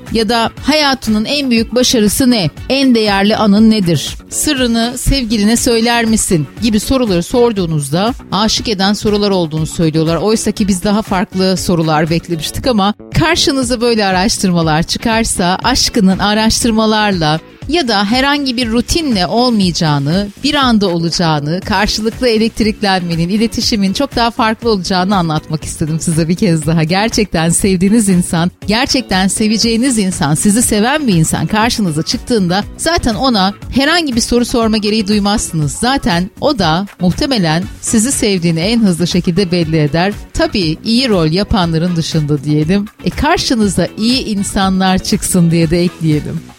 Ya da hayatının en büyük başarısı ne? En değerli anın nedir? Sırrını sevgiline söyler misin? Gibi soruları sorduğunuzda aşık eden sorular olduğunu söylüyorlar. Oysa ki biz daha farklı sorular beklemiştik ama karşınıza böyle araştırmalar çıkarsa aşkının araştırmalarla ya da herhangi bir rutinle olmayacağını, bir anda olacağını, karşılıklı elektriklenmenin, iletişimin çok daha farklı olacağını anlatmak istedim size bir kez daha. Gerçekten sevdiğiniz insan, gerçekten seveceğiniz insan, sizi seven bir insan karşınıza çıktığında zaten ona herhangi bir soru sorma gereği duymazsınız. Zaten o da muhtemelen sizi sevdiğini en hızlı şekilde belli eder. Tabii iyi rol yapanların dışında diyelim. Karşınıza iyi insanlar çıksın diye de ekleyelim.